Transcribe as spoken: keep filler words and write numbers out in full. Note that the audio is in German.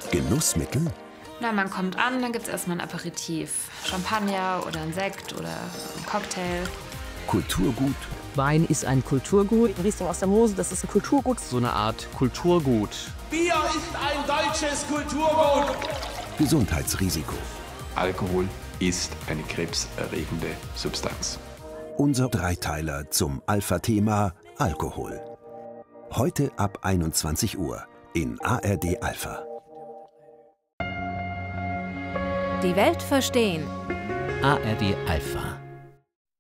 Genussmittel? Na, man kommt an, dann gibt's erstmal ein Aperitif. Champagner oder ein Sekt oder ein Cocktail. Kulturgut? Wein ist ein Kulturgut. Riesling aus der Mosel, das ist ein Kulturgut. So eine Art Kulturgut. Bier ist ein deutsches Kulturgut. Gesundheitsrisiko. Alkohol ist eine krebserregende Substanz. Unser Dreiteiler zum Alpha-Thema Alkohol. Heute ab einundzwanzig Uhr in A R D Alpha. Die Welt verstehen. A R D Alpha.